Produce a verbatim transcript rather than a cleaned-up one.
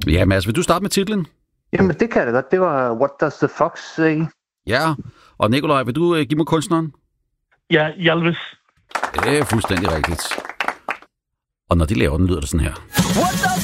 Ja, Mads, vil du starte med titlen? Jamen, det kan jeg da godt. Det var What Does the Fox Say? Ja, og Nikolaj, vil du uh, give mig kunstneren? Ja, Jalvis. Det er fuldstændig rigtigt. Og når de laver den, lyder det sådan her. What does